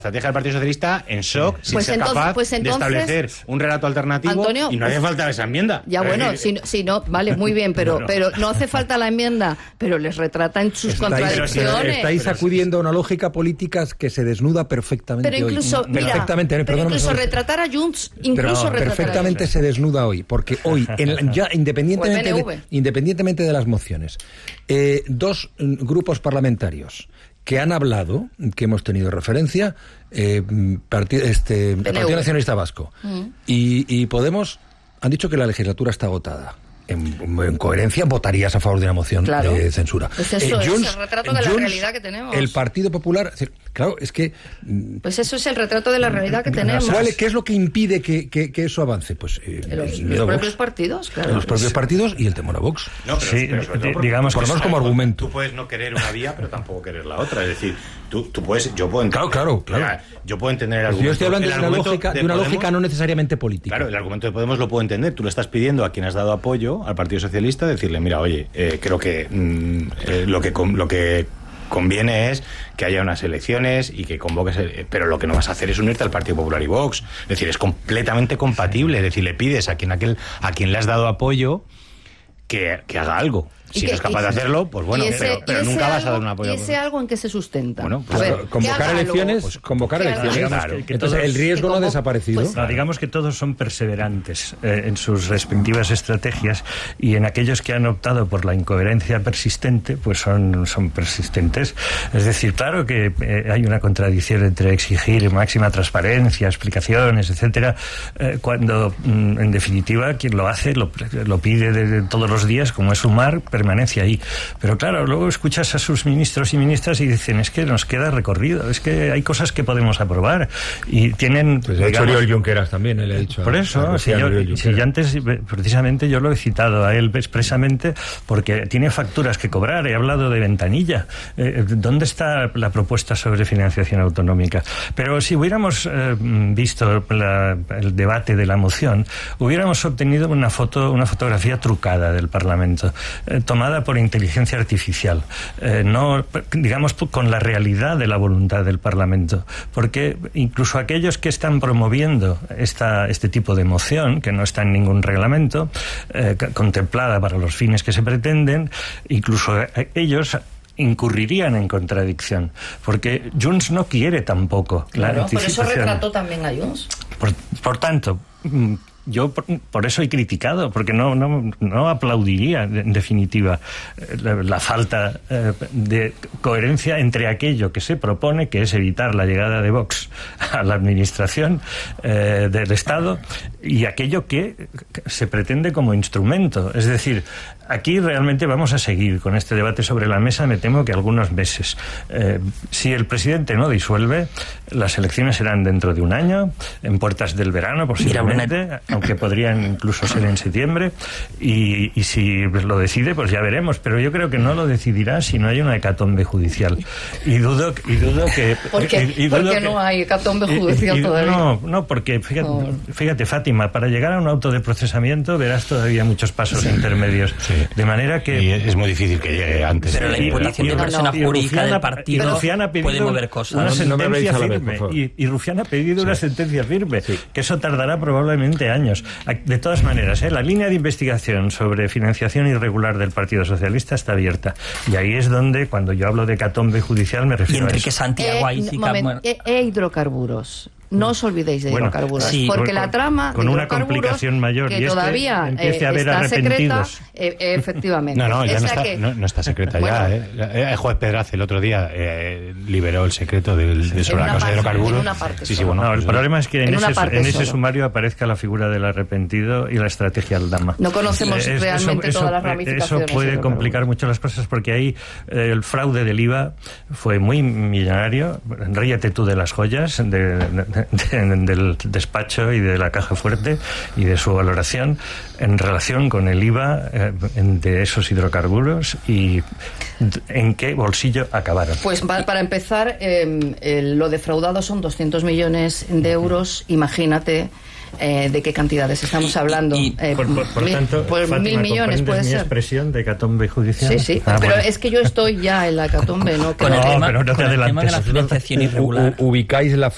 estrategia del Partido Socialista en shock, sin ser capaz de establecer un relato alternativo, Antonio, y no hace falta esa enmienda. Ya bueno, si no, vale, muy bien, pero no hace falta la enmienda, pero les retrata en sus contradicciones. Estáis acudiendo a una lógica política que se desnuda perfectamente pero incluso, hoy. Mira, perfectamente, pero incluso retratar a Junts, perfectamente se desnuda hoy, porque hoy, ya independientemente de las mociones, dos grupos parlamentarios que han hablado, que hemos tenido referencia, Partido Nacionalista Vasco y Podemos, han dicho que la legislatura está agotada. En coherencia, votarías a favor de una moción de censura. Pues eso es el retrato de la realidad que tenemos. El Partido Popular, claro, es que... Pues eso es el retrato de la realidad que tenemos. ¿Qué es lo que impide que eso avance? Pues los propios partidos, claro. Los propios partidos y el temor a Vox. No, pero digamos por lo menos como argumento. Tú puedes no querer una vía, pero tampoco querer la otra. Es decir, yo puedo entender... Claro. Yo puedo entender el argumento. Yo estoy hablando de una lógica no necesariamente política. Claro, el argumento de Podemos lo puedo entender. Tú le estás pidiendo a quien has dado apoyo, al Partido Socialista, decirle, mira, oye, creo que lo que conviene es que haya unas elecciones y que convoques, pero lo que no vas a hacer es unirte al Partido Popular y Vox. Es decir, es completamente compatible. Es decir, le pides a quien le has dado apoyo que haga algo. Si no es capaz de hacerlo, pues bueno, pero nunca vas a dar un apoyo. ¿Y ese algo en qué se sustenta? Bueno, pues convocar elecciones. Claro. Entonces, el riesgo no ha desaparecido. Pues, digamos que todos son perseverantes en sus respectivas estrategias, y en aquellos que han optado por la incoherencia persistente, pues son persistentes. Es decir, claro que hay una contradicción entre exigir máxima transparencia, explicaciones, etcétera, cuando en definitiva quien lo hace lo pide todos los días, como es Sumar, permanece ahí. Pero claro, luego escuchas a sus ministros y ministras y dicen, es que nos queda recorrido, es que hay cosas que podemos aprobar. Y tienen... Pues de hecho, Oriol Junqueras también, él ha dicho. Por eso, si yo antes, precisamente, yo lo he citado a él expresamente, porque tiene facturas que cobrar. He hablado de ventanilla. ¿Dónde está la propuesta sobre financiación autonómica? Pero si hubiéramos visto el debate de la moción, hubiéramos obtenido una fotografía trucada del Parlamento, tomada por inteligencia artificial, no, digamos, con la realidad de la voluntad del Parlamento, porque incluso aquellos que están promoviendo este tipo de moción, que no está en ningún reglamento, contemplada para los fines que se pretenden, incluso ellos incurrirían en contradicción, porque Junts no quiere tampoco. Claro, por eso retrató también a Junts. Por tanto, yo por eso he criticado, porque no aplaudiría, en definitiva, la falta de coherencia entre aquello que se propone, que es evitar la llegada de Vox a la administración del Estado, y aquello que se pretende como instrumento. Es decir, aquí realmente vamos a seguir con este debate sobre la mesa, me temo que algunos meses. Si el presidente no disuelve, las elecciones serán dentro de un año, en puertas del verano posiblemente, aunque podrían incluso ser en septiembre, y si lo decide, pues ya veremos, pero yo creo que no lo decidirá si no hay una hecatombe judicial. Y dudo que... ¿Por qué no hay hecatombe judicial todavía? No, porque fíjate, Fátima, para llegar a un auto de procesamiento verás todavía muchos pasos intermedios. Sí. De manera que... Y es muy difícil que llegue antes. Pero la imputación de persona jurídica del partido puede mover cosas. Una sentencia firme. Y Rufián ha pedido una sentencia firme, que eso tardará probablemente años. De todas maneras, la línea de investigación sobre financiación irregular del Partido Socialista está abierta. Y ahí es donde, cuando yo hablo de hecatombe judicial, me refiero a eso. Enrique Santiago, hidrocarburos. No os olvidéis de hidrocarburos, porque la trama con de una complicación mayor, que todavía empiece a haber arrepentidos. Secreta, efectivamente. No, ya no está secreta ya. El juez Pedraza el otro día liberó el secreto sobre la causa de hidrocarburos. El problema es que en ese sumario aparezca la figura del arrepentido y la estrategia Aldama. No conocemos realmente todas las ramificaciones. Eso puede complicar mucho las cosas, porque ahí el fraude del IVA fue muy millonario. Ríete tú de las joyas del despacho y de la caja fuerte y de su valoración en relación con el IVA de esos hidrocarburos y en qué bolsillo acabaron. Pues para empezar, lo defraudado son 200 millones de euros. Imagínate de qué cantidades estamos hablando. Por tanto, pues Fátima, 1.000 millones puede ser. Expresión de hecatombe judicial. Sí, pero es que yo estoy ya en la hecatombe, ¿no? Con el tema de la financiación irregular. Ubicáis la